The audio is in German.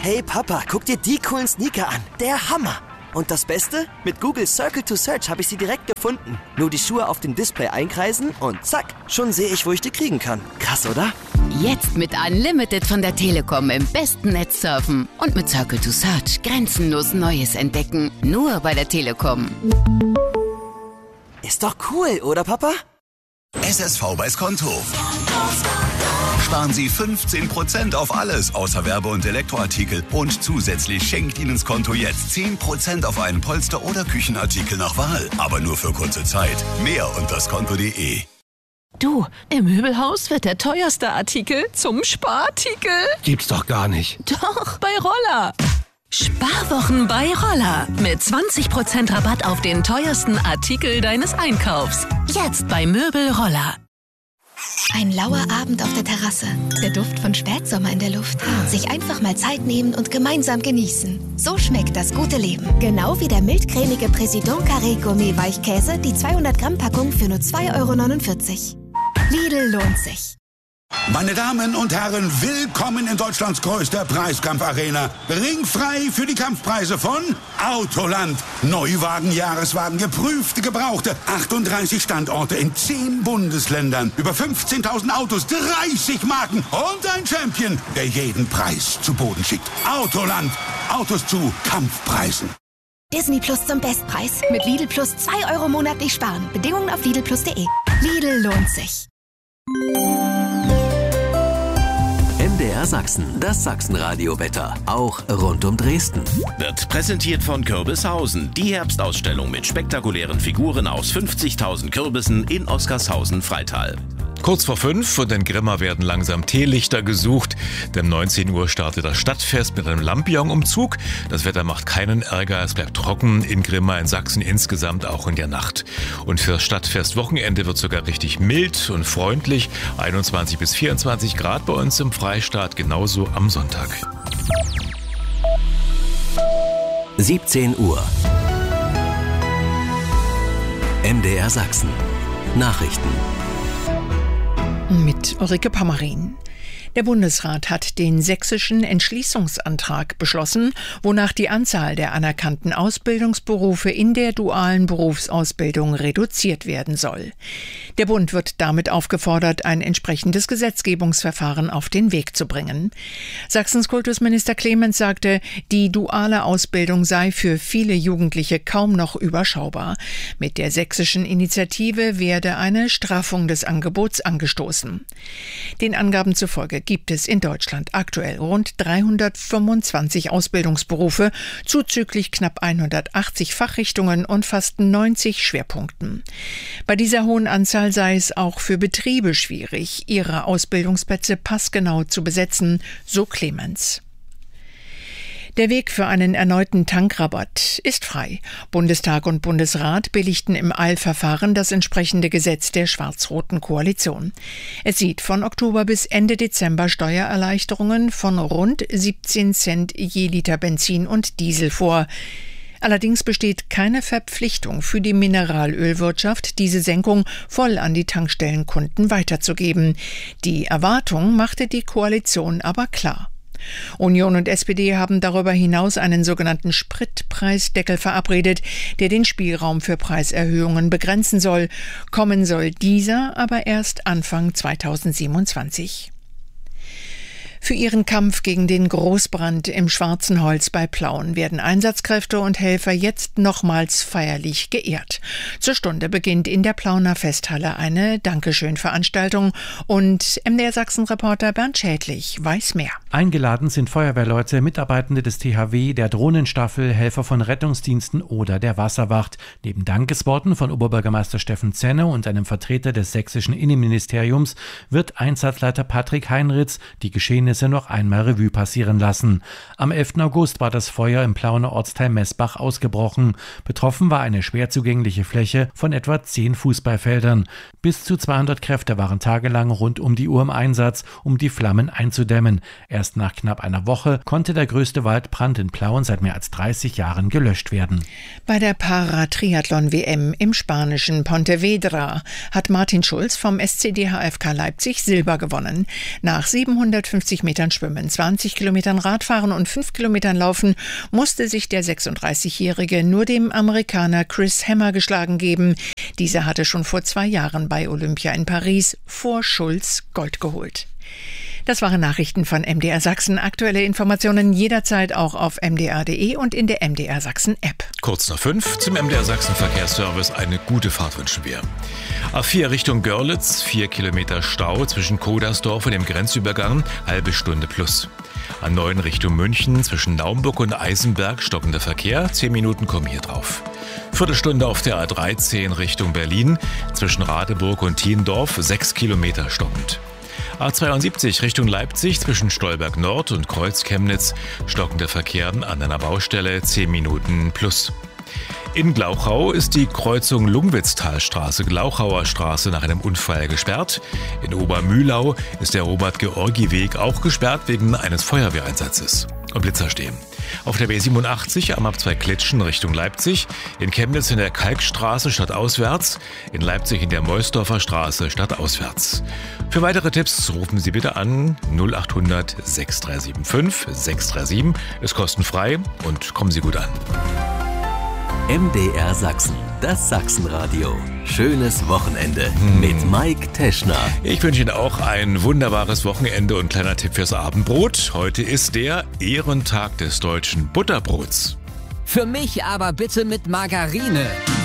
Hey Papa, guck dir die coolen Sneaker an. Der Hammer. Und das Beste? Mit Google Circle to Search habe ich sie direkt gefunden. Nur die Schuhe auf dem Display einkreisen und zack, schon sehe ich, wo ich die kriegen kann. Krass, oder? Jetzt mit Unlimited von der Telekom im besten Netz surfen. Und mit Circle to Search grenzenlos Neues entdecken. Nur bei der Telekom. Ist doch cool, oder Papa? SSV bei Skonto. Sparen Sie 15% auf alles außer Werbe- und Elektroartikel. Und zusätzlich schenkt Ihnen Skonto jetzt 10% auf einen Polster- oder Küchenartikel nach Wahl. Aber nur für kurze Zeit. Mehr unter skonto.de. Du, im Möbelhaus wird der teuerste Artikel zum Sparartikel. Gibt's doch gar nicht. Doch, bei Roller. Sparwochen bei Roller. Mit 20% Rabatt auf den teuersten Artikel deines Einkaufs. Jetzt bei Möbel Roller. Ein lauer Abend auf der Terrasse, der Duft von Spätsommer in der Luft. Sich einfach mal Zeit nehmen und gemeinsam genießen. So schmeckt das gute Leben. Genau wie der mildcremige Président Carré Gourmet Weichkäse, die 200 Gramm Packung für nur 2,49 €. Lidl lohnt sich. Meine Damen und Herren, willkommen in Deutschlands größter Preiskampfarena. Ringfrei für die Kampfpreise von Autoland. Neuwagen, Jahreswagen, geprüfte, gebrauchte. 38 Standorte in 10 Bundesländern. Über 15.000 Autos, 30 Marken und ein Champion, der jeden Preis zu Boden schickt. Autoland. Autos zu Kampfpreisen. Disney Plus zum Bestpreis. Mit Lidl Plus 2 € monatlich sparen. Bedingungen auf lidlplus.de. Lidl lohnt sich. MDR Sachsen, das Sachsenradio-Wetter, auch rund um Dresden. Wird präsentiert von Kürbishausen, die Herbstausstellung mit spektakulären Figuren aus 50.000 Kürbissen in Oskarshausen-Freital. Kurz vor 5 und in Grimma werden langsam Teelichter gesucht. Denn 19 Uhr startet das Stadtfest mit einem Lampion-Umzug. Das Wetter macht keinen Ärger, es bleibt trocken in Grimma, in Sachsen insgesamt auch in der Nacht. Und für das Stadtfest-Wochenende wird sogar richtig mild und freundlich. 21 bis 24 Grad bei uns im Freistaat, genauso am Sonntag. 17 Uhr. MDR Sachsen. Nachrichten. Mit Ulrike Pommerin. Der Bundesrat hat den sächsischen Entschließungsantrag beschlossen, wonach die Anzahl der anerkannten Ausbildungsberufe in der dualen Berufsausbildung reduziert werden soll. Der Bund wird damit aufgefordert, ein entsprechendes Gesetzgebungsverfahren auf den Weg zu bringen. Sachsens Kultusminister Clemens sagte, die duale Ausbildung sei für viele Jugendliche kaum noch überschaubar. Mit der sächsischen Initiative werde eine Straffung des Angebots angestoßen. Den Angaben zufolge gibt es in Deutschland aktuell rund 325 Ausbildungsberufe, zuzüglich knapp 180 Fachrichtungen und fast 90 Schwerpunkten. Bei dieser hohen Anzahl sei es auch für Betriebe schwierig, ihre Ausbildungsplätze passgenau zu besetzen, so Clemens. Der Weg für einen erneuten Tankrabatt ist frei. Bundestag und Bundesrat billigten im Eilverfahren das entsprechende Gesetz der schwarz-roten Koalition. Es sieht von Oktober bis Ende Dezember Steuererleichterungen von rund 17 Cent je Liter Benzin und Diesel vor. Allerdings besteht keine Verpflichtung für die Mineralölwirtschaft, diese Senkung voll an die Tankstellenkunden weiterzugeben. Die Erwartung machte die Koalition aber klar. Union und SPD haben darüber hinaus einen sogenannten Spritpreisdeckel verabredet, der den Spielraum für Preiserhöhungen begrenzen soll. Kommen soll dieser aber erst Anfang 2027. Für ihren Kampf gegen den Großbrand im Schwarzenholz bei Plauen werden Einsatzkräfte und Helfer jetzt nochmals feierlich geehrt. Zur Stunde beginnt in der Plauner Festhalle eine Dankeschön-Veranstaltung und MDR Sachsen-Reporter Bernd Schädlich weiß mehr. Eingeladen sind Feuerwehrleute, Mitarbeitende des THW, der Drohnenstaffel, Helfer von Rettungsdiensten oder der Wasserwacht. Neben Dankesworten von Oberbürgermeister Steffen Zenne und einem Vertreter des sächsischen Innenministeriums wird Einsatzleiter Patrick Heinrichs die Geschehnisse noch einmal Revue passieren lassen. Am 11. August war das Feuer im Plauner Ortsteil Messbach ausgebrochen. Betroffen war eine schwer zugängliche Fläche von etwa 10 Fußballfeldern. Bis zu 200 Kräfte waren tagelang rund um die Uhr im Einsatz, um die Flammen einzudämmen. Erst nach knapp einer Woche konnte der größte Waldbrand in Plauen seit mehr als 30 Jahren gelöscht werden. Bei der Para-Triathlon-WM im spanischen Pontevedra hat Martin Schulz vom SC DHFK Leipzig Silber gewonnen. Nach 750 50 Metern Schwimmen, 20 Kilometern Radfahren und 5 Kilometern Laufen musste sich der 36-Jährige nur dem Amerikaner Chris Hammer geschlagen geben. Dieser hatte schon vor 2 Jahren bei Olympia in Paris vor Schulz Gold geholt. Das waren Nachrichten von MDR Sachsen. Aktuelle Informationen jederzeit auch auf mdr.de und in der MDR Sachsen App. Kurz nach 5 zum MDR Sachsen Verkehrsservice. Eine gute Fahrt wünschen wir. A4 Richtung Görlitz, 4 Kilometer Stau zwischen Kodersdorf und dem Grenzübergang, halbe Stunde plus. A9 Richtung München, zwischen Naumburg und Eisenberg stockender Verkehr, 10 Minuten kommen hier drauf. Viertelstunde auf der A13 Richtung Berlin, zwischen Radeburg und Thiendorf, 6 Kilometer stockend. A72 Richtung Leipzig zwischen Stolberg Nord und Kreuz-Chemnitz stockender Verkehr an einer Baustelle, 10 Minuten plus. In Glauchau ist die Kreuzung Lungwitztalstraße, Glauchauer Straße nach einem Unfall gesperrt. In Obermühlau ist der Robert-Georgi-Weg auch gesperrt wegen eines Feuerwehreinsatzes. Und Blitzer stehen. Auf der B87 am Ab 2 Klitschen Richtung Leipzig, in Chemnitz in der Kalkstraße stadtauswärts, in Leipzig in der Meusdorfer Straße stadtauswärts. Für weitere Tipps rufen Sie bitte an 0800 6375 637. Ist kostenfrei und kommen Sie gut an. MDR Sachsen, das Sachsenradio. Schönes Wochenende mit Mike Teschner. Ich wünsche Ihnen auch ein wunderbares Wochenende und kleiner Tipp fürs Abendbrot. Heute ist der Ehrentag des deutschen Butterbrots. Für mich aber bitte mit Margarine.